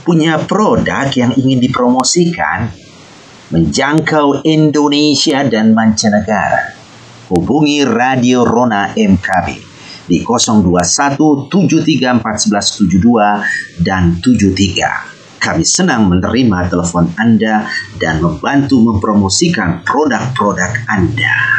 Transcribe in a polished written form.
Punya produk yang ingin dipromosikan? Menjangkau Indonesia dan mancanegara? Hubungi Radio Rona MKB di 021 73 14 72 dan 73. Kami senang menerima telepon Anda dan membantu mempromosikan produk-produk Anda.